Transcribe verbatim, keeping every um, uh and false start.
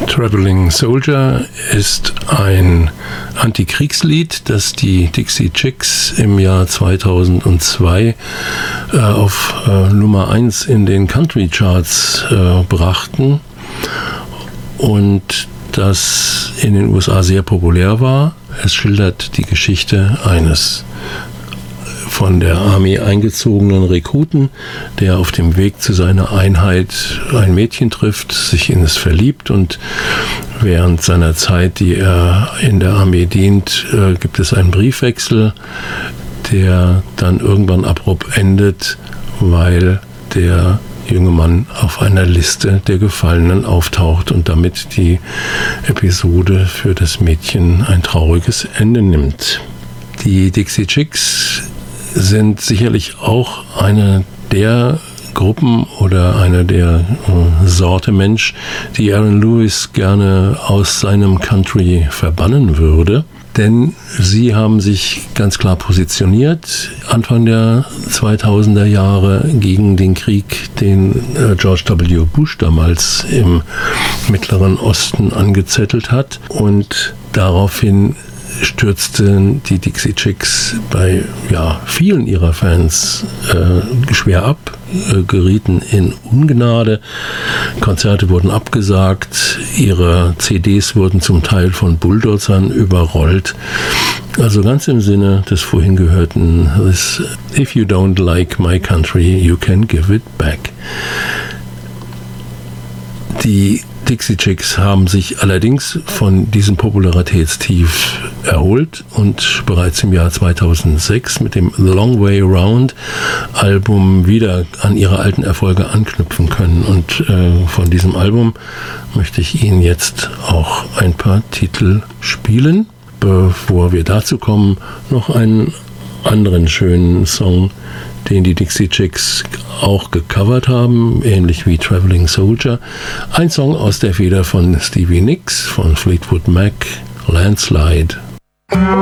Traveling Soldier ist ein Antikriegslied, das die Dixie Chicks im Jahr zweitausendzwei äh, auf äh, Nummer eins in den Country Charts äh, brachten und das in den U S A sehr populär war. Es schildert die Geschichte eines von der Armee eingezogenen Rekruten, der auf dem Weg zu seiner Einheit ein Mädchen trifft, sich in es verliebt und während seiner Zeit, die er in der Armee dient, äh, gibt es einen Briefwechsel, der dann irgendwann abrupt endet, weil der junge Mann auf einer Liste der Gefallenen auftaucht und damit die Episode für das Mädchen ein trauriges Ende nimmt. Die Dixie Chicks sind sicherlich auch eine der Gruppen oder eine der äh, Sorte Mensch, die Aaron Lewis gerne aus seinem Country verbannen würde. Denn sie haben sich ganz klar positioniert Anfang der zweitausender Jahre gegen den Krieg, den äh, George W. Bush damals im Mittleren Osten angezettelt hat. Und daraufhin stürzten die Dixie Chicks bei ja, vielen ihrer Fans äh, schwer ab, äh, gerieten in Ungnade. Konzerte wurden abgesagt, ihre C Ds wurden zum Teil von Bulldozern überrollt. Also ganz im Sinne des vorhin gehörten If you don't like my country, you can give it back. Die Dixie Chicks haben sich allerdings von diesem Popularitätstief erholt und bereits im Jahr zweitausendsechs mit dem The Long Way Round Album wieder an ihre alten Erfolge anknüpfen können. Und äh, von diesem Album möchte ich Ihnen jetzt auch ein paar Titel spielen. Bevor wir dazu kommen, noch einen anderen schönen Song, den die Dixie Chicks auch gecovert haben, ähnlich wie Traveling Soldier. Ein Song aus der Feder von Stevie Nicks von Fleetwood Mac, Landslide.